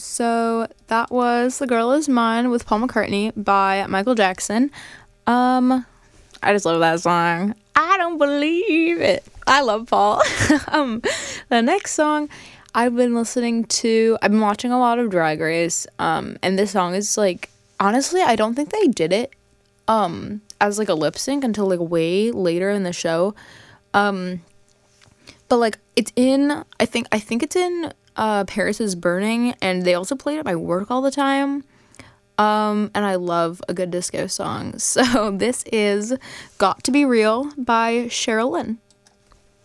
So that was The Girl Is Mine with Paul McCartney by Michael Jackson. I just love that song. I don't believe it. I love Paul. The next song I've been watching a lot of Drag Race. And this song is like, honestly, I don't think they did it as like a lip sync until like way later in the show. But like it's in I think it's in Paris is Burning, and they also played it at my work all the time. And I love a good disco song. So this is Got to Be Real by Cheryl Lynn.